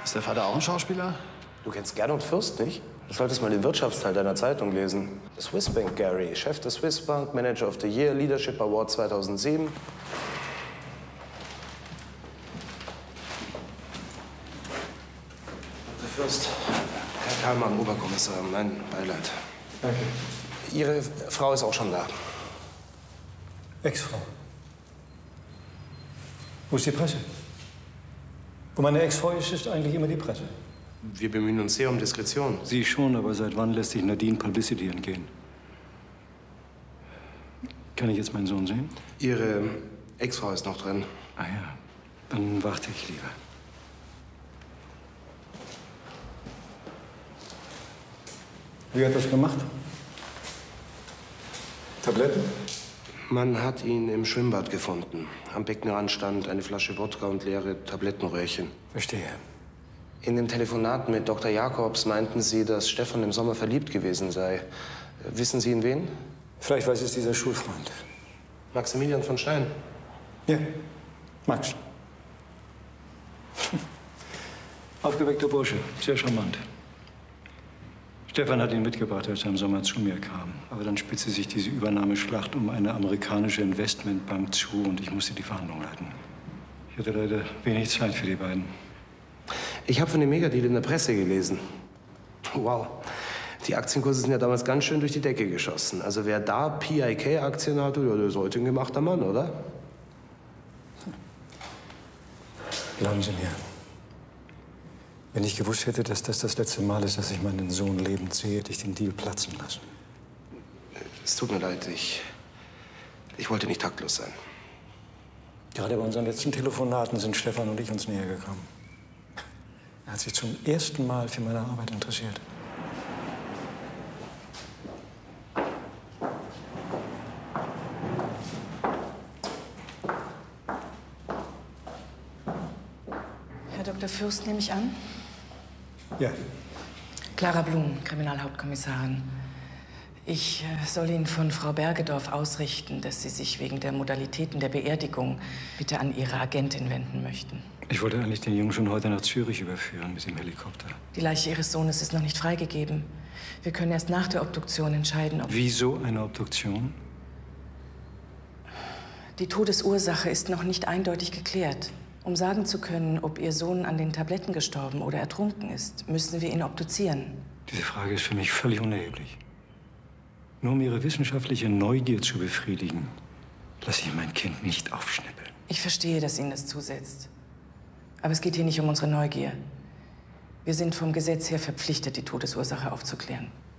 Ist der Vater auch ein Schauspieler? Du kennst Gernot Fürst nicht? Du solltest mal den Wirtschaftsteil deiner Zeitung lesen. Swiss Bank Gary, Chef der Swiss Bank, Manager of the Year, Leadership Award 2007. Dr. Fürst, Herr Karlmann, Oberkommissar, mein Beileid. Danke. Ihre Frau ist auch schon da. Ex-Frau. Wo ist die Presse? Wo meine Ex-Frau ist eigentlich immer die Presse. Wir bemühen uns sehr um Diskretion. Sie schon, aber seit wann lässt sich Nadine Publicity entgehen? Kann ich jetzt meinen Sohn sehen? Ihre Ex-Frau ist noch drin. Ah ja, dann warte ich lieber. Wie hat das gemacht? Tabletten? Man hat ihn im Schwimmbad gefunden. Am Beckenrand stand eine Flasche Wodka und leere Tablettenröhrchen. Verstehe. In dem Telefonat mit Dr. Jakobs meinten Sie, dass Stefan im Sommer verliebt gewesen sei. Wissen Sie in wen? Vielleicht weiß es dieser Schulfreund. Maximilian von Stein. Ja, Max. Aufgeweckter Bursche, sehr charmant. Stefan hat ihn mitgebracht, als er im Sommer zu mir kam. Aber dann spitzte sich diese Übernahmeschlacht um eine amerikanische Investmentbank zu und ich musste die Verhandlungen leiten. Ich hatte leider wenig Zeit für die beiden. Ich habe von dem Megadeal in der Presse gelesen. Wow. Die Aktienkurse sind ja damals ganz schön durch die Decke geschossen. Also wer da PIK-Aktien hatte, ja, der ist heute ein gemachter Mann, oder? Glauben Sie mir, wenn ich gewusst hätte, dass das das letzte Mal ist, dass ich meinen Sohn lebend sehe, hätte ich den Deal platzen lassen. Es tut mir leid, ich wollte nicht taktlos sein. Gerade bei unseren letzten Telefonaten sind Stefan und ich uns näher gekommen. Er hat sich zum ersten Mal für meine Arbeit interessiert. Herr Dr. Fürst, nehme ich an? Ja. Clara Blum, Kriminalhauptkommissarin. Ich soll Ihnen von Frau Bergedorf ausrichten, dass Sie sich wegen der Modalitäten der Beerdigung bitte an Ihre Agentin wenden möchten. Ich wollte eigentlich den Jungen schon heute nach Zürich überführen mit dem Helikopter. Die Leiche Ihres Sohnes ist noch nicht freigegeben. Wir können erst nach der Obduktion entscheiden, ob... Wieso eine Obduktion? Die Todesursache ist noch nicht eindeutig geklärt. Um sagen zu können, ob Ihr Sohn an den Tabletten gestorben oder ertrunken ist, müssen wir ihn obduzieren. Diese Frage ist für mich völlig unerheblich. Nur um Ihre wissenschaftliche Neugier zu befriedigen, lasse ich mein Kind nicht aufschnippeln. Ich verstehe, dass Ihnen das zusetzt. Aber es geht hier nicht um unsere Neugier. Wir sind vom Gesetz her verpflichtet, die Todesursache aufzuklären.